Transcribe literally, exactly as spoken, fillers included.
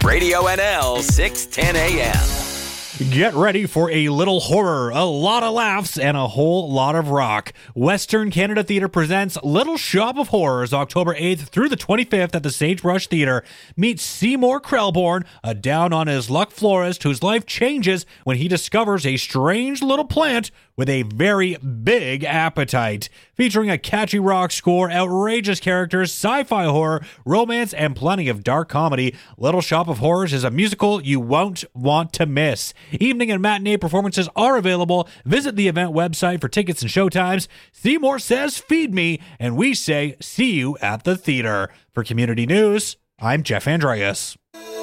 Radio N L six ten A M. Get ready for a little horror, a lot of laughs, and a whole lot of rock. Western Canada Theatre presents Little Shop of Horrors, October eighth through the twenty-fifth at the Sagebrush Theatre. Meet Seymour Krelborn, a down-on-his-luck florist whose life changes when he discovers a strange little plant with a very big appetite. Featuring a catchy rock score, outrageous characters, sci-fi horror, romance, and plenty of dark comedy, Little Shop of Horrors is a musical you won't want to miss. Evening and matinee performances are available. Visit the event website for tickets and showtimes. Seymour says, feed me, and we say, see you at the theater. For Community News, I'm Jeff Andreas.